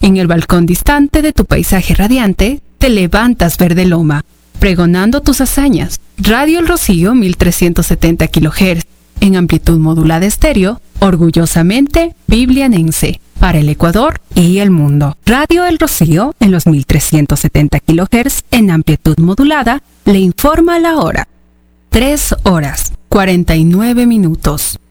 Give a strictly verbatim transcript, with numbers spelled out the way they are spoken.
En el balcón distante de tu paisaje radiante, te levantas verde loma, pregonando tus hazañas. Radio El Rocío mil trescientos setenta kilohertz, en amplitud modulada estéreo, orgullosamente biblianense, para el Ecuador y el mundo. Radio El Rocío, en los mil trescientos setenta kilohertz, en amplitud modulada, le informa la hora. tres horas, cuarenta y nueve minutos.